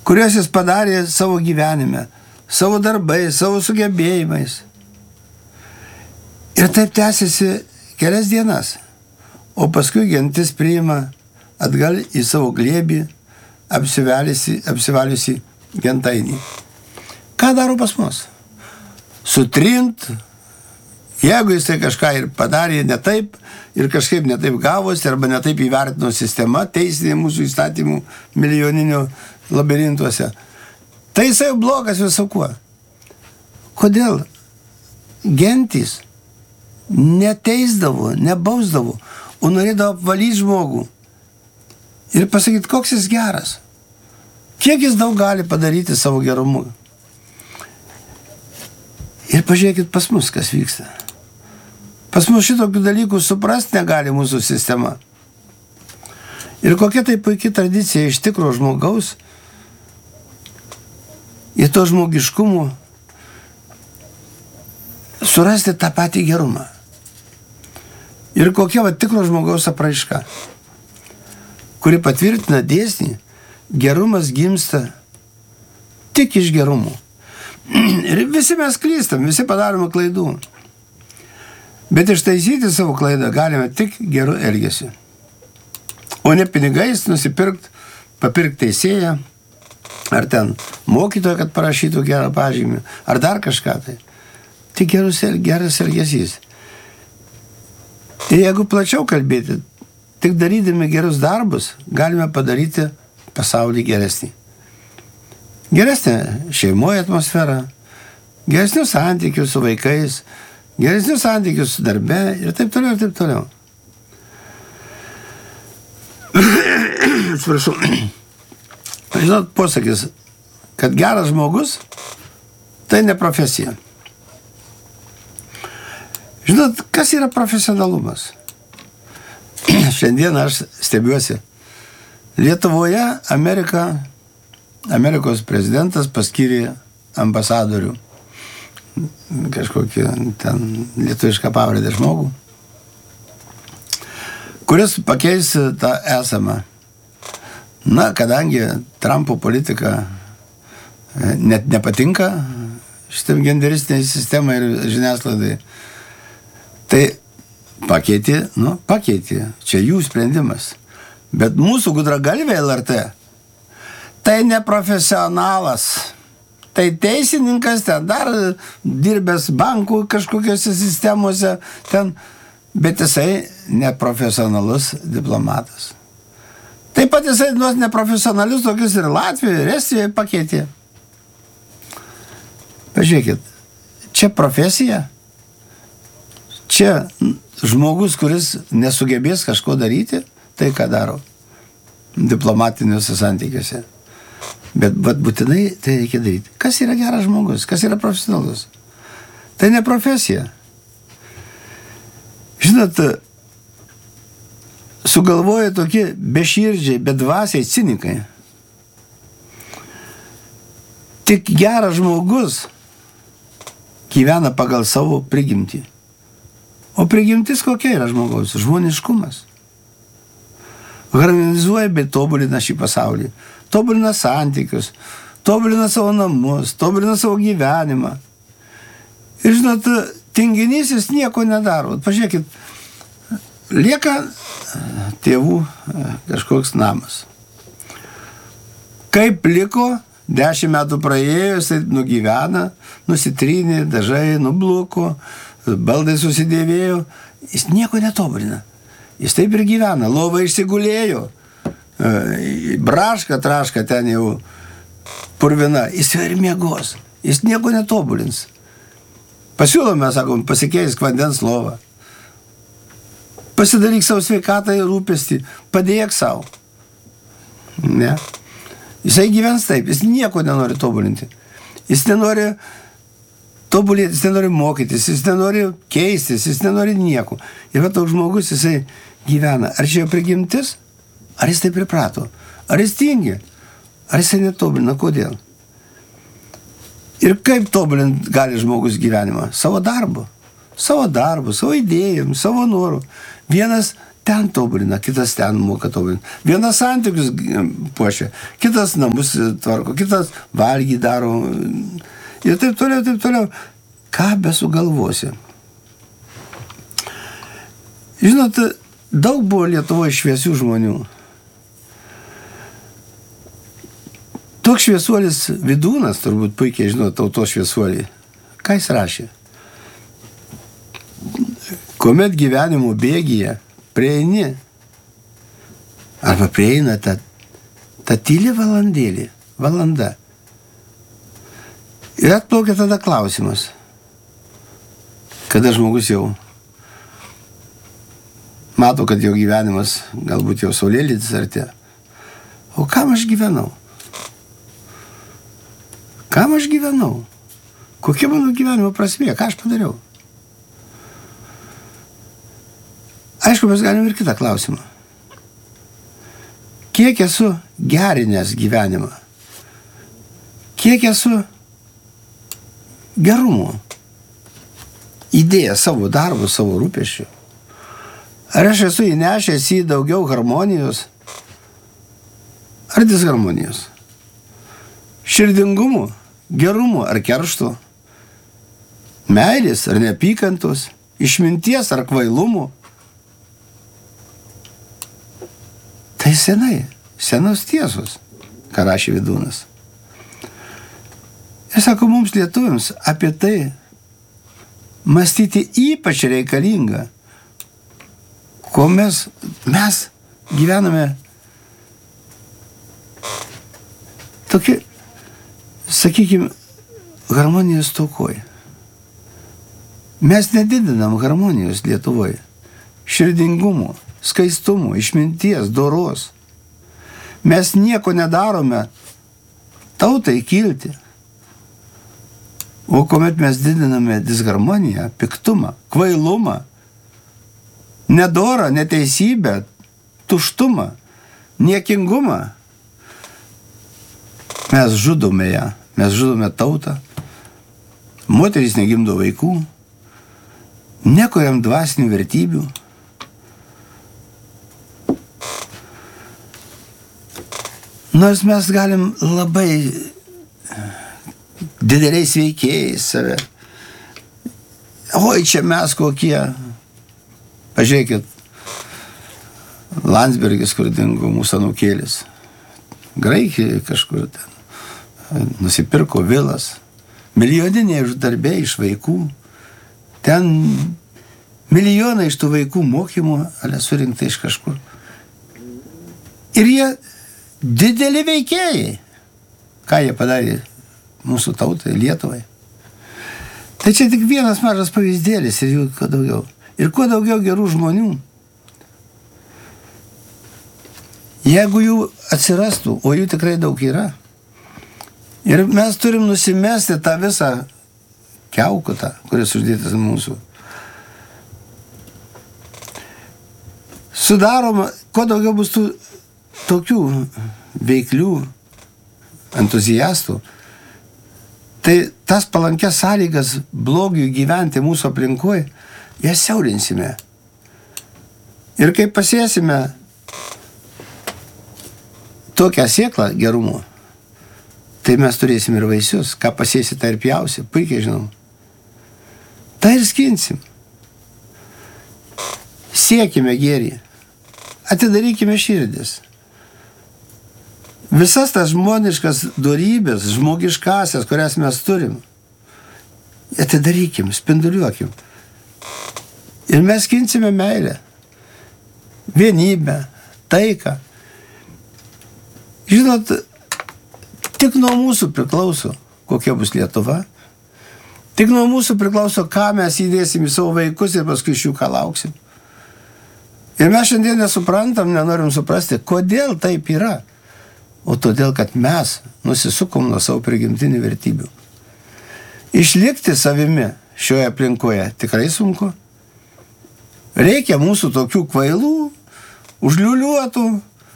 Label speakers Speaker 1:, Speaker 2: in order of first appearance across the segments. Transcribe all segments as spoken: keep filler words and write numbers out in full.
Speaker 1: kuriuos jis padarė savo gyvenime, savo darbais, savo sugebėjimais. Ir taip tęsiasi kelias dienas, o paskui gentis priima atgal į savo glėbį apsivaliusi, apsivaliusi gentainį. Ką daro pas mus? Sutrint, jeigu jisai kažką ir padarė ne taip, ir kažkaip ne taip gavosi, arba ne taip įvertino sistema, teisinė mūsų įstatymų milijoninio labirintuose, tai jisai blogas visokuo. Kodėl gentys neteisdavo, nebausdavo, o norėdavo apvalyti žmogų ir pasakyti, koks jis geras, kiek jis daug gali padaryti savo gerumu. Ir pažiūrėkit pas mus, kas vyksta. Pas mus šitokių dalykų suprasti negali mūsų sistema. Ir kokia tai puikia tradicija iš tikro žmogaus į to žmogiškumų surasti tą patį gerumą. Ir kokia va tikro žmogaus apraiška, kuri patvirtina dėsnį, gerumas gimsta tik iš gerumų. Ir visi mes klystam, visi padarome klaidų. Bet ištaisyti savo klaidą galime tik geru elgesiu. O ne pinigais nusipirkt, papirkt teisėją, ar ten mokytoją, kad parašytų gerą pažymį, ar dar kažką tai. Tik gerus, geras elgesys. Ir jeigu plačiau kalbėti, tik darydami gerus darbus, galime padaryti pasaulį geresnį. Geresnė šeimoje atmosfera, geresnius santykius su vaikais, geresnius santykius su darbe ir taip toliau, ir taip toliau. Atsiprašau. Žinot, posakis, kad geras žmogus, tai ne profesija. Žinot, kas yra profesionalumas? Šiandien aš stebiuosi. Lietuvoje Amerika, Amerikos prezidentas paskyrė ambasadorių, kažkokį ten lietuvišką pavardę žmogų, kuris pakeis tą esamą. Na, kadangi Trumpo politika net nepatinka šitam genderistiniai sistemai ir žiniasklaidai, tai pakeitė, nu, pakeitė. Čia jų sprendimas. Bet mūsų gudragalvė L R T, tai neprofesionalas. Tai teisininkas, ten dar dirbęs bankų kažkokiose sistemose, ten, bet jisai neprofesionalus diplomatas. Taip pat jisai nuos neprofesionalius tokius ir Latvijoje, ir Estijoje pakeitė. Pažiūrėkit, čia profesija. Čia žmogus, kuris nesugebės kažko daryti, tai ką daro diplomatiniuose santykiuose. Bet, bet būtinai tai reikia daryti. Kas yra geras žmogus? Kas yra profesionalus? Tai ne profesija. Žinot, sugalvoja tokie beširdžiai, bedvasiai cinikai. Tik geras žmogus gyvena pagal savo prigimtį. O prigimtis kokia yra žmogaus? Žmoniškumas. Harmonizuoja bei tobulina šį pasaulį. Tobulina santykius, tobulina savo namus, tobulina savo gyvenimą. Ir žinot, tinginys jis nieko nedaro. Pažiūrėkit, lieka tėvų kažkoks namas. Kaip liko, dešimt metų praėjo, jisai nugyvena, nusitrynė, dažai nubluko, baldai susidėvėjo, jis nieko netobulina. Jis taip ir gyvena, lova išsigulėjo, braška, traška ten jau purvina, jis ir miegos, jis nieko netobulins. Pasiūlome, sakom, pasikeisk vandens lovą. Pasidaryk savo sveikatą ir rūpestį, padėk savo. Ne. Jisai gyvens taip, jis nieko nenori tobulinti. Jis nenori tobulėti, jis nenori mokytis, jis nenori keistis, jis nenori nieko. Ir va toks žmogus, jisai gyvena. Ar čia jo prigimtis? Ar jis taip priprato? Ar jis tingi? Ar jisai netobulina? Kodėl? Ir kaip tobulint gali žmogus gyvenimą? Savo darbu. Savo darbu, savo idėjom, savo noru. Vienas ten tobulina, kitas ten moka tobulina. Vienas santykius puošia, kitas namus tvarko, kitas valgy daro. Ir taip toliau, taip toliau. Ką besugalvosi? Žinot, daug buvo Lietuvoje šviesių žmonių. Toks šviesuolis Vidūnas, turbūt puikiai žino tautos šviesuolį. Ką jis rašė? Kuomet gyvenimo bėgyje prieini, arba prieina ta, ta tyli valandėlė, valanda. Ir atplaukia tada klausimas, kada žmogus jau mato, kad jo gyvenimas galbūt jau saulėlydis artėja. O kam aš gyvenau? Kam aš gyvenau? Kokia mano gyvenimo prasmė? Ką aš padariau? Aišku, mes galim ir kitą klausimą. Kiek esu gerinęs gyvenimą? Kiek esu gerumo įdėjęs savo darbų, savo rūpesčių? Ar aš esu įnešęs į daugiau harmonijos ar disharmonijos? Širdingumo, gerumo ar keršto? Meilės ar neapykantos? Išminties ar kvailumo? Tai senai, senos tiesos, ką rašė Vidūnas. Ir sako, mums lietuviams apie tai mąstyti ypač reikalinga, ko mes, mes gyvename tokie, sakykime, harmonijos stokoj. Mes nedidinam harmonijos Lietuvoje, širdingumo, skaistumo, išminties, doros. Mes nieko nedarome tautai kilti. O kuomet mes didiname disharmoniją, piktumą, kvailumą, nedorą, neteisybę, tuštumą, niekingumą, mes žudome ją, mes žudome tautą, moterys negimdo vaikų, nekuriam dvasinių vertybių. Nors mes galim labai dideliais veikėjais save. Oi, čia mes kokie. Pažiūrėkit, Landsbergis, kur dingo mūsų anūkėlis. Graikijoje kažkur ten. Nusipirko vilas. Milijoniniai uždarbiai iš vaikų. Ten milijonai iš tų vaikų mokymų, ale surinkta iš kažkur. Ir jie dideli veikėjai. Ką jie padarė mūsų tautai, Lietuvai. Tai čia tik vienas mažas pavyzdėlis ir jų kuo daugiau. Ir kuo daugiau gerų žmonių. Jeigu jų atsirastų, o jų tikrai daug yra. Ir mes turim nusimesti tą visą kiaukutą, kuris uždėtas mūsų. Sudaroma, kuo daugiau bus tų tokių veiklių entuziastų, tai tas palankės sąlygas blogiui gyventi mūsų aplinkoje, jas siaurinsime. Ir kai pasėsime tokią sėklą gerumo, tai mes turėsim ir vaisius. Ką pasėsi, tai ir pjausi, puikiai žinom. Tai ir skinsim. Siekime gėrį. Atidarykime širdis. Visas tas žmoniškas dorybės, žmogiškasias, kurias mes turim, atidarykim, spinduliuokim. Ir mes skinsime meilę, vienybę, taiką. Žinot, tik nuo mūsų priklauso, kokia bus Lietuva. Tik nuo mūsų priklauso, ką mes įdėsim į savo vaikus ir paskui iš jų ką lauksim. Ir mes šiandien nesuprantam, nenorim suprasti, kodėl taip yra. O todėl, kad mes nusisukom nuo savo prigimtinių vertybių. Išlikti savimi šioje aplinkoje tikrai sunku. Reikia mūsų tokių kvailų, užliuliuotų,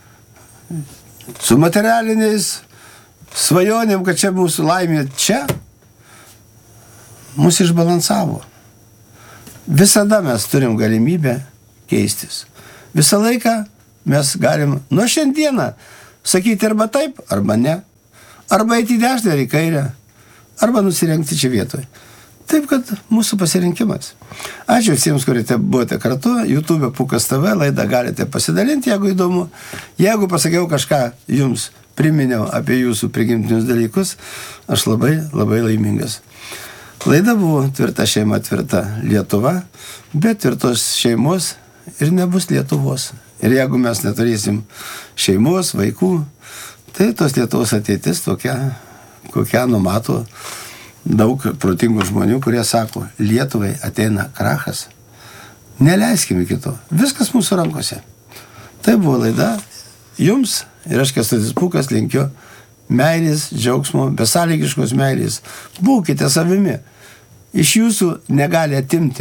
Speaker 1: su materialiniais svajonėm, kad čia mūsų laimė čia, mus išbalansavo. Visada mes turim galimybę keistis. Visą laiką mes galim nuo šiandieną sakyti arba taip, arba ne. Arba eiti į dešinę ar į kairę, arba nusirengti čia vietoje. Taip, kad mūsų pasirinkimas. Ačiū visiems, kurie buvote kartu. YouTube Pukas T V laidą galite pasidalinti, jeigu įdomu. Jeigu pasakiau kažką jums, priminiau apie jūsų prigimtinius dalykus, aš labai, labai laimingas. Laida buvo Tvirta šeima, tvirta Lietuva, bet tvirtos šeimos ir nebus Lietuvos. Ir jeigu mes neturėsim šeimos, vaikų, tai tos Lietuvos ateitis tokia, kokią numato daug protingų žmonių, kurie sako, Lietuvai ateina krachas. Neleiskime kito. Viskas mūsų rankose. Tai buvo laida jums ir aš Kęstutis Pūkas linkiu meilės, džiaugsmo, besąlygiškos meilės. Būkite savimi. Iš jūsų negali atimti.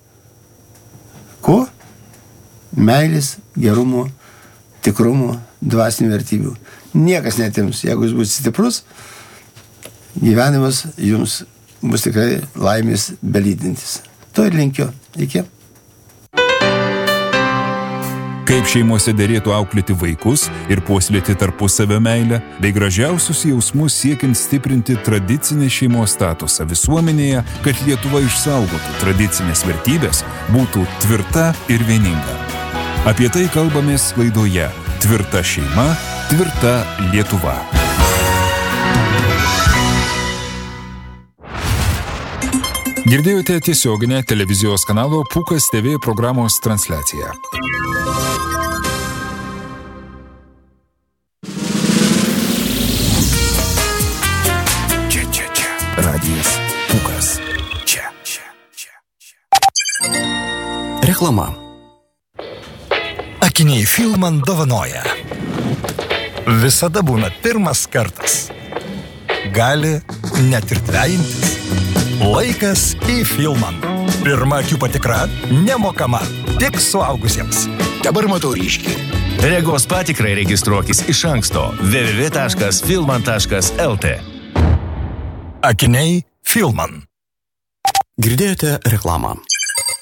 Speaker 1: Ko? Meilės, gerumo, tikrumo, dvasinių vertybių. Niekas netims. Jeigu jūs būsite stiprus, gyvenimas jums bus tikrai laimės belydintis. To ir linkiu. Iki.
Speaker 2: Kaip šeimose derėtų auklėti vaikus ir puoselėti tarpusavio meilę, bei gražiausius jausmus siekiant stiprinti tradicinį šeimos statusą visuomenėje, kad Lietuva išsaugotų tradicinės vertybės, būtų tvirta ir vieninga. Apie tai kalbamės laidoje Tvirta šeima, tvirta Lietuva. Girdėjote tiesioginę televizijos kanalo Pukas T V programos transliaciją. Čia, čia, čia. Radijas Pukas. Čia, čia, čia, čia.
Speaker 3: Reklama. Akiniai Filman dovanoja. Visada būna pirmas kartas. Gali net ir dvejintis. Laikas į Filman. Pirma akių patikra nemokama, tik suaugusiems.
Speaker 4: Dabar matau ryškiai. Regos patikrai registruokis iš anksto w w w taškas filman taškas l t.
Speaker 3: Akiniai Filman.
Speaker 5: Girdėjote reklamą.